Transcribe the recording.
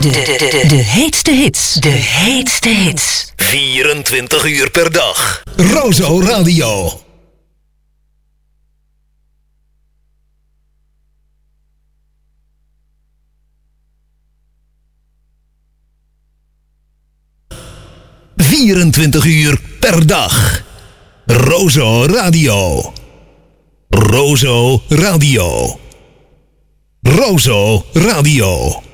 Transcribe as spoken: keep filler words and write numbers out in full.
De, de, de, de heetste hits. De heetste hits. vierentwintig uur per dag. Rozo Radio. vierentwintig uur per dag. Rozo Radio. Rozo Radio. Rozo Radio.